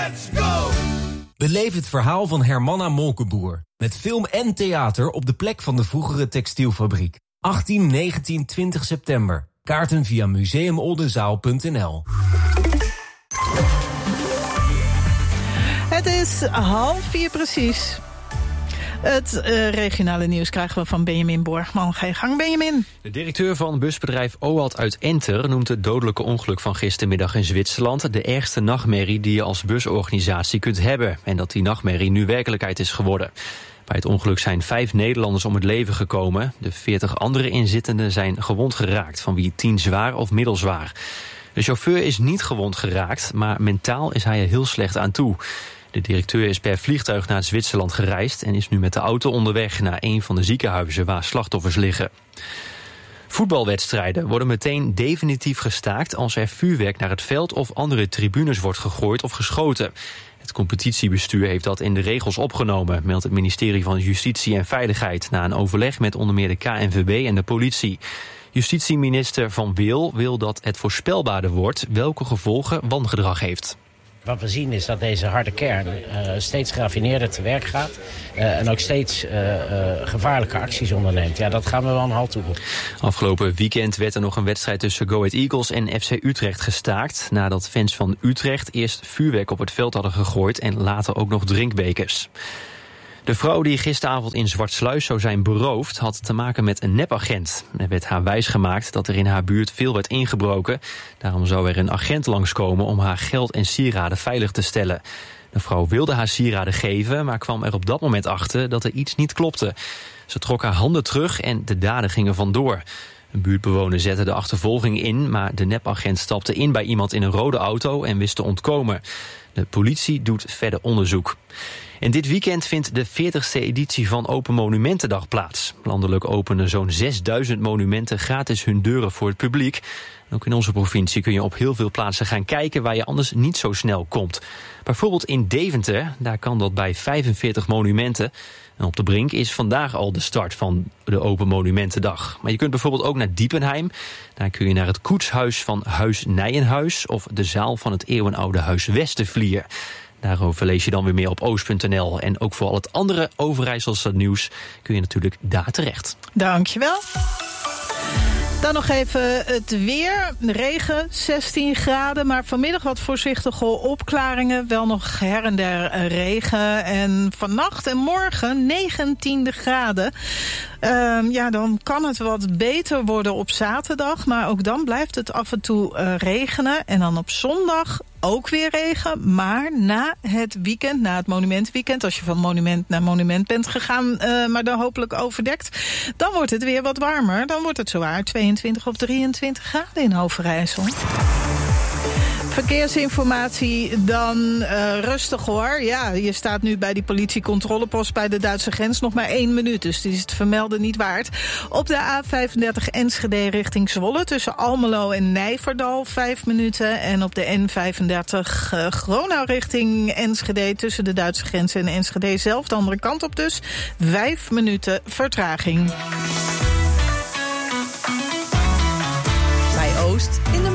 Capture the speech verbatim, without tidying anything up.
Let's go! Beleef het verhaal van Hermanna Molkenboer. Met film en theater op de plek van de vroegere textielfabriek. achttien, negentien, twintig september. Kaarten via museum oldenzaal punt n l. Het is half vier precies. Het uh, regionale nieuws krijgen we van Benjamin Borgman. Ga je gang, Benjamin. De directeur van busbedrijf OAT uit Enter noemt het dodelijke ongeluk van gistermiddag in Zwitserland de ergste nachtmerrie die je als busorganisatie kunt hebben. En dat die nachtmerrie nu werkelijkheid is geworden. Bij het ongeluk zijn vijf Nederlanders om het leven gekomen. De veertig andere inzittenden zijn gewond geraakt, van wie tien zwaar of middelzwaar. De chauffeur is niet gewond geraakt, maar mentaal is hij er heel slecht aan toe. De directeur is per vliegtuig naar Zwitserland gereisd en is nu met de auto onderweg naar een van de ziekenhuizen waar slachtoffers liggen. Voetbalwedstrijden worden meteen definitief gestaakt als er vuurwerk naar het veld of andere tribunes wordt gegooid of geschoten. Het competitiebestuur heeft dat in de regels opgenomen, meldt het ministerie van Justitie en Veiligheid na een overleg met onder meer de K N V B en de politie. Justitieminister Van Wil wil dat het voorspelbaarder wordt welke gevolgen wangedrag heeft. Wat we zien is dat deze harde kern uh, steeds geraffineerder te werk gaat. Uh, en ook steeds uh, uh, gevaarlijke acties onderneemt. Ja, dat gaan we wel een halt toevoegen. Afgelopen weekend werd er nog een wedstrijd tussen Go Ahead Eagles en F C Utrecht gestaakt. Nadat fans van Utrecht eerst vuurwerk op het veld hadden gegooid en later ook nog drinkbekers. De vrouw die gisteravond in Zwartsluis zou zijn beroofd had te maken met een nepagent. Er werd haar wijsgemaakt dat er in haar buurt veel werd ingebroken. Daarom zou er een agent langskomen om haar geld en sieraden veilig te stellen. De vrouw wilde haar sieraden geven, maar kwam er op dat moment achter dat er iets niet klopte. Ze trok haar handen terug en de daden gingen vandoor. Een buurtbewoner zette de achtervolging in, maar de nepagent stapte in bij iemand in een rode auto en wist te ontkomen. De politie doet verder onderzoek. En dit weekend vindt de veertigste editie van Open Monumentendag plaats. Landelijk openen zo'n zesduizend monumenten gratis hun deuren voor het publiek. Ook in onze provincie kun je op heel veel plaatsen gaan kijken waar je anders niet zo snel komt. Bijvoorbeeld in Deventer, daar kan dat bij vijfenveertig monumenten. En op de Brink is vandaag al de start van de Open Monumentendag. Maar je kunt bijvoorbeeld ook naar Diepenheim. Daar kun je naar het koetshuis van Huis Nijenhuis of de zaal van het eeuwenoude Huis Westervlier. Daarover lees je dan weer meer op oost punt n l. En ook voor al het andere Overijsselse nieuws kun je natuurlijk daar terecht. Dankjewel. Dan nog even het weer. Regen, zestien graden, maar vanmiddag wat voorzichtige opklaringen. Wel nog her en der regen. En vannacht en morgen negentien graden. Uh, ja, dan kan het wat beter worden op zaterdag. Maar ook dan blijft het af en toe uh, regenen. En dan op zondag ook weer regen. Maar na het weekend, na het monumentweekend, als je van monument naar monument bent gegaan, uh, maar dan hopelijk overdekt, dan wordt het weer wat warmer. Dan wordt het zowaar tweeëntwintig of drieëntwintig graden in Overijssel. Verkeersinformatie dan uh, rustig hoor. Ja, je staat nu bij die politiecontrolepost bij de Duitse grens nog maar één minuut. Dus die is het vermelden niet waard. Op de A vijfendertig Enschede richting Zwolle tussen Almelo en Nijverdal vijf minuten. En op de N vijfendertig uh, Gronau richting Enschede tussen de Duitse grens en Enschede zelf. De andere kant op dus. Vijf minuten vertraging. Bij Oost in de